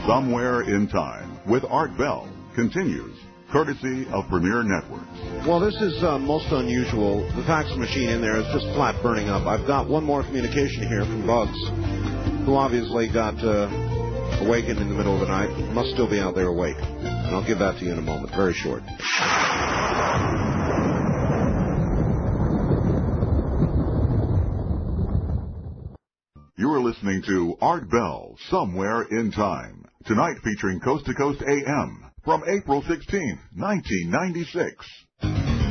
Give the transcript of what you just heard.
Somewhere in Time with Art Bell continues, courtesy of Premier Networks. Well, this is most unusual. The fax machine in there is just flat burning up. I've got one more communication here from Bugs, who obviously got awakened in the middle of the night. Must still be out there awake. And I'll give that to you in a moment. Very short. You are listening to Art Bell, Somewhere in Time. Tonight featuring Coast to Coast AM from April 16, 1996.